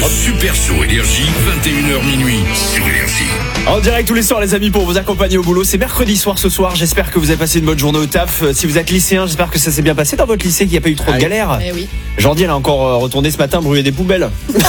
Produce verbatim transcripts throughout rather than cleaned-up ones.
Super Show Énergie, vingt et une heures minuit sur Énergie. En direct tous les soirs les amis pour vous accompagner au boulot. C'est mercredi soir ce soir. J'espère que vous avez passé une bonne journée au taf. Si vous êtes lycéen, j'espère que ça s'est bien passé dans votre lycée, qu'il n'y a pas eu trop de galères. Eh oui. Jordi elle a encore retourné ce matin brûler des poubelles.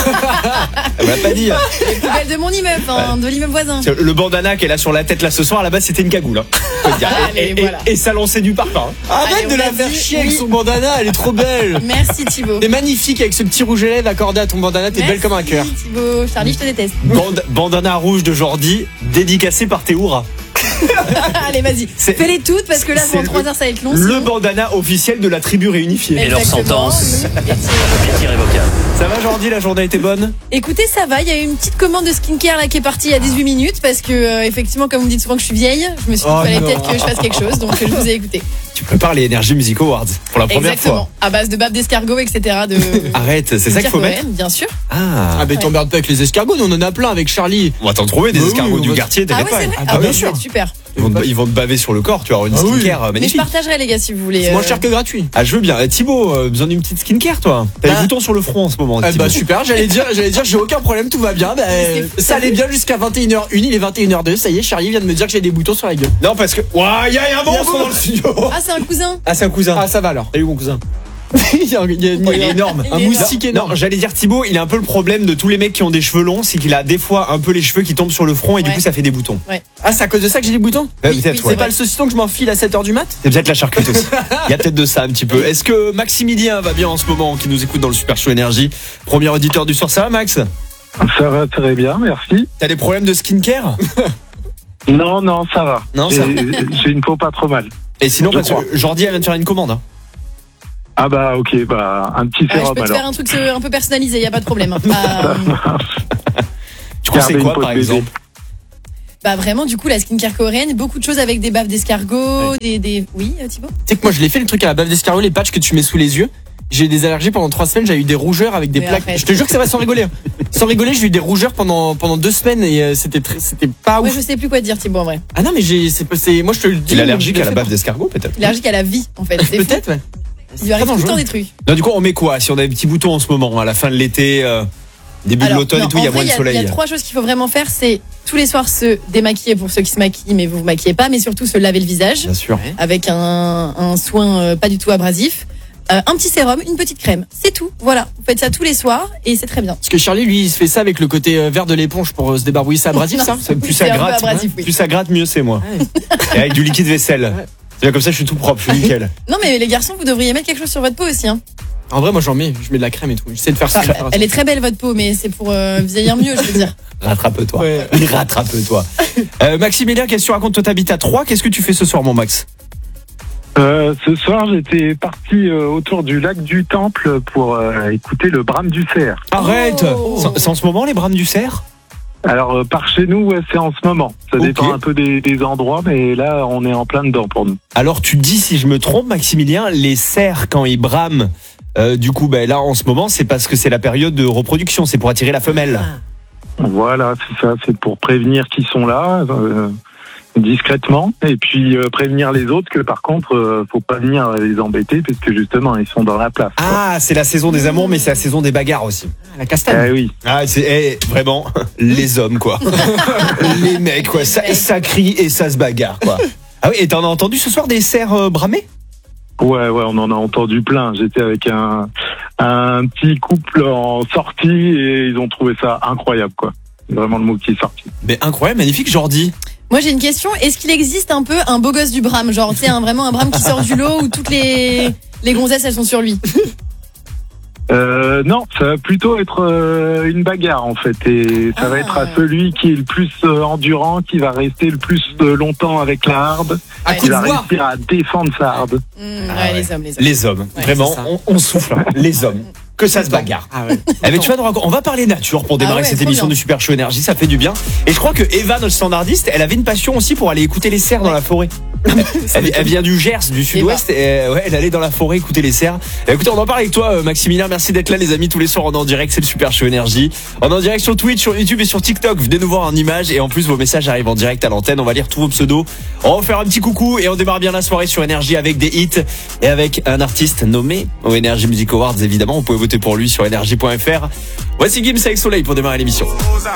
Elle m'a pas dit. Les poubelles de mon immeuble, hein, de l'immeuble voisin. Le bandana qu'elle a sur la tête là ce soir, à la base c'était une cagoule. Hein. Allez, et, et, voilà. et, et ça lançait du parfum. Arrête Allez, de la vas-y, faire chier avec oui. son bandana, elle est trop belle. Merci Thibaut. T'es magnifique avec ce petit rouge à lèvres accordé à ton bandana, t'es belle comme un cœur. Merci Thibaut. Charlie, je te déteste. Band- bandana rouge de Jordi, dédicacé par Théoura. Allez, vas-y. C'est- Fais-les toutes parce que là, c'est pendant le- trois heures, ça va être long. Le sinon. bandana officiel de la tribu réunifiée. Et leur Exactement, sentence. oui. Et- irrévocable. Ça va Jordi, la journée était bonne? Écoutez, ça va. Il y a eu une petite commande de skincare là qui est partie il y a dix-huit minutes parce que euh, effectivement, comme vous me dites souvent que je suis vieille, je me suis dit Oh qu'il fallait non. peut-être que je fasse quelque chose, donc je vous ai écouté. Tu prépares les Energy Music Awards pour la première Exactement. fois. À base de bave d'escargot, et cetera. De Arrête, c'est ça qu'il faut mettre. Bien sûr. Ah, Ah, mais t'emmerdes pas avec les escargots, nous on en a plein avec Charlie. on va t'en trouver des Bah oui, escargots on du va- quartier, Ah t'inquiète ouais, pas. c'est vrai. Ah, Ah, bien bah, sûr. c'est super. Ils vont, te, ils vont te baver sur le corps, tu vas avoir une Ah oui. skincare Mais je magnifique. partagerai les gars si vous voulez. C'est moins euh, cher que gratuit. Ah, je veux bien. Eh, Thibaut, euh, besoin d'une petite skincare, toi. T'as Bah. les boutons sur le front en ce moment. Ah Thibaut. bah super, j'allais dire, j'allais dire j'ai aucun problème, tout va bien. Bah, c'est fou, ça ça. allait bien jusqu'à vingt et une heures une, il est vingt et une heures deux, ça y est, Charlie vient de me dire que j'ai des boutons sur la gueule. Non, parce que. Ouah, il y a un monstre dans le studio. Ah, c'est un cousin. Ah, c'est un cousin. Ah ça va alors. Salut, mon cousin. il y a, il y a- Oh, il est énorme. Il Un est moustique énorme. Non, j'allais dire Thibaut, il a un peu le problème de tous les mecs qui ont des cheveux longs, c'est qu'il a des fois un peu les cheveux qui tombent sur le front et du Ouais. coup ça fait des boutons. Ah c'est à cause de ça que j'ai des boutons. Euh, Oui, peut-être, oui, ouais. C'est pas le saucisson que je m'enfile à sept heures du mat. C'est peut-être la charcute aussi. Il y a peut-être de ça un petit peu. Est-ce que Maximilien va bien en ce moment, qui nous écoute dans le Super Show Énergie? Premier auditeur du soir, ça va Max? Ça va très bien, merci. T'as des problèmes de skincare? Non, non, ça va. Non, J'ai ça j'ai une peau pas trop mal. Et sinon, Je parce crois. que Jordi elle vient de faire une commande. Hein. Ah bah ok, bah un petit Ah, je sérum peux te alors. faire un truc euh, un peu personnalisé, y a pas de problème. Euh, Tu conseilles Gardez quoi une peau par de bébé. exemple? bah vraiment, du coup, la skincare coréenne, beaucoup de choses avec des baves d'escargot, des, des. Oui, euh, Thibaut. Tu sais que moi je l'ai fait le truc à la bave d'escargot, les patchs que tu mets sous les yeux. J'ai eu des allergies pendant trois semaines, j'ai eu des rougeurs avec des Mais plaques. arrête. Je te jure que ça va sans rigoler. Sans rigoler, j'ai eu des rougeurs pendant pendant deux semaines et euh, c'était très, c'était pas Ouais, ouf. je sais plus quoi te dire, Thibaut, en vrai. Ah non mais j'ai, c'est, c'est, moi je te le dis. Il est allergique je à le la fais bave pas. d'escargot peut-être? Il est allergique à la vie, en fait. C'est fou. Peut-être ouais. Il lui arrive Très tout le temps dangereux. des trucs. Non, du coup on met quoi? Si on a des petits boutons en ce moment, à la fin de l'été, euh, début Alors, de l'automne non, et tout, il y a en vrai, moins de Il y soleil. a trois choses qu'il faut vraiment faire, c'est tous les soirs se démaquiller pour ceux qui se maquillent, mais vous vous maquillez pas, mais surtout se laver le visage Bien sûr. avec un, un soin euh, pas du tout abrasif. Euh, un petit sérum, une petite crème, c'est tout. Voilà, vous faites ça tous les soirs et c'est très bien. Parce que Charlie lui il se fait ça avec le côté euh, vert de l'éponge pour euh, se débarbouiller, c'est abrasif Non, ça. C'est- Plus C'est ça un peu gratte, abrasif, oui. plus ça gratte, mieux c'est moi. Et avec du liquide vaisselle. C'est bien comme ça, je suis tout propre, je suis nickel. Non mais les garçons, vous devriez mettre quelque chose sur votre peau aussi. Hein. En vrai moi j'en mets, je mets de la crème et tout. J'essaie de faire Enfin, ça. elle est très belle votre peau, mais c'est pour euh, vieillir mieux, je veux dire. Rattrape-toi. Ouais. Rattrape-toi. Euh, Maximilien, qu'est-ce que tu racontes? Toi, t'habites à Troyes. Qu'est-ce que tu fais ce soir, mon Max? Euh, ce soir, j'étais parti euh, autour du lac du Temple pour euh, écouter le brame du cerf. Arrête. Oh. C'est c'est en ce moment les brames du cerf? Alors euh, par chez nous, ouais, c'est en ce moment. Ça Ok. dépend un peu des, des endroits, mais là, on est en plein dedans pour nous. Alors, tu dis, si je me trompe, Maximilien, les cerfs, quand ils brament, euh, du coup, ben là, en ce moment, c'est parce que c'est la période de reproduction. C'est pour attirer la femelle. Voilà, c'est ça. C'est pour prévenir qu'ils sont là. Euh, discrètement et puis euh, prévenir les autres que par contre euh, faut pas venir les embêter parce que justement ils sont dans la place. quoi. Ah, c'est la saison des amours, mais c'est la saison des bagarres aussi. La castagne. Eh oui. Ah, c'est eh, vraiment les hommes, quoi. Les mecs, quoi. Ça, ça crie et ça se bagarre, quoi. Ah oui, et t'en as entendu ce soir des cerfs euh, bramer? Ouais, ouais, on en a entendu plein. J'étais avec un, un petit couple en sortie et ils ont trouvé ça incroyable, quoi. C'est vraiment le mot qui est sorti. Mais incroyable, magnifique, Jordi. Moi j'ai une question, est-ce qu'il existe un peu un beau gosse du Brame, genre tu sais un, vraiment un Brame qui sort du lot où toutes les les gonzesses elles sont sur lui? Euh, non, ça va plutôt être euh, une bagarre en fait, et ça Ah. va être à celui qui est le plus euh, endurant, qui va rester le plus euh, longtemps avec la harde, À Ouais, coup qui de va voix. réussir à défendre sa harde. Mmh, Ah ouais, ouais. les hommes, les hommes. Les hommes, Ouais, vraiment, c'est ça. on, on souffle. hein. Les hommes, que ça se bagarre. Ah ouais. Eh ben, tu vas nous raconter- on va parler nature pour démarrer Ah ouais, cette trop émission bien. de Super Show Énergie, ça fait du bien. Et je crois que Eva, notre standardiste, elle avait une passion aussi pour aller écouter les cerfs dans la forêt. elle, elle vient du Gers, du sud-ouest. Et euh, ouais, elle allait dans la forêt écouter les cerfs. Et écoutez, on en parle avec toi, euh, Maximilien. Merci d'être là, les amis, tous les soirs. On est en direct, c'est le Super Show Énergie. On est en direct sur Twitch, sur YouTube et sur TikTok. Venez nous voir en image. Et en plus, vos messages arrivent en direct à l'antenne. On va lire tous vos pseudos. On va faire un petit coucou et on démarre bien la soirée sur Énergie avec des hits et avec un artiste nommé au Energy Music Awards. Évidemment, vous pouvez voter pour lui sur énergie point f r. Voici Gims avec Soleil pour démarrer l'émission.